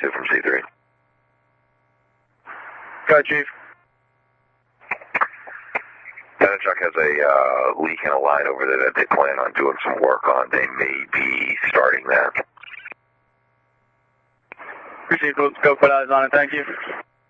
2 from C3. Go ahead, Chief. Penachuk has a leak in a line over there that they plan on doing some work on. They may be starting that. Received. Go put eyes on it. Thank you.